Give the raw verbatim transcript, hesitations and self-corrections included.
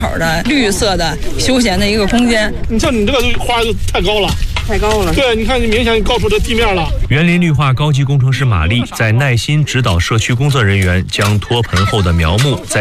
好的绿色的休闲的一个空间。 你像你这个花就太高了。 太高了， 对，你看你明显高出这地面了。 园林绿化高级工程师马丽在耐心指导社区工作人员将脱盆后的苗木在